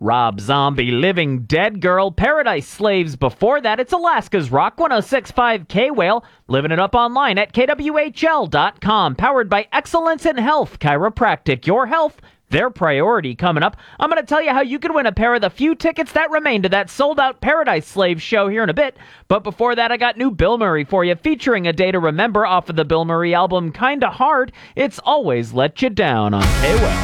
Rob Zombie, Living Dead Girl, Paradise Slaves. Before that, it's Alaska's Rock 106.5 K-Whale, living it up online at kwhl.com. Powered by Excellence in Health Chiropractic. Your health, their priority. Coming up, I'm going to tell you how you can win a pair of the few tickets that remain to that sold-out Paradise Slaves show here in a bit. But before that, I got new Bill Murray for you, featuring A Day to Remember off of the Bill Murray album Kinda Hard. It's Always Let You Down on K-Well.